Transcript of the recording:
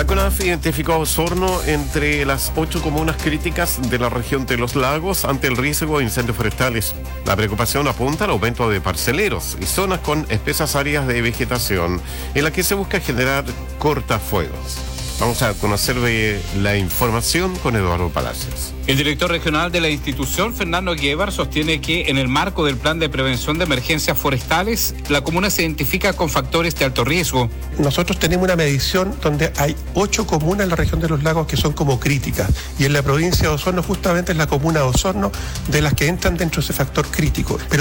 La CONAF identificó a Osorno entre las 8 comunas críticas de la región de los lagos ante el riesgo de incendios forestales. La preocupación apunta al aumento de parceleros y zonas con espesas áreas de vegetación en la que se busca generar cortafuegos. Vamos a conocer la información con Eduardo Palacios. El director regional de la institución, Fernando Guevar, sostiene que en el marco del plan de prevención de emergencias forestales, la comuna se identifica con factores de alto riesgo. Nosotros tenemos una medición donde hay 8 comunas en la región de los lagos que son como críticas, y en la provincia de Osorno justamente es la comuna de Osorno de las que entran dentro de ese factor crítico. Pero